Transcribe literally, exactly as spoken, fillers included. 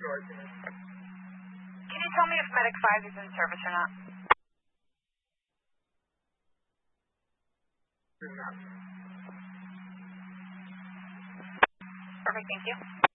Can you tell me if Medic five is in service or not? Perfect, thank you.